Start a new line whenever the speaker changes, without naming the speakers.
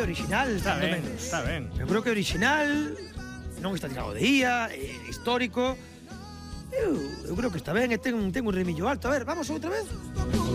original,
Está
cando
ben,
menos.
está ben.
Eu creo que é original, non está tirado de ía, é histórico. Eu creo que está ben e ten un rimillo alto. A ver, vamos outra vez.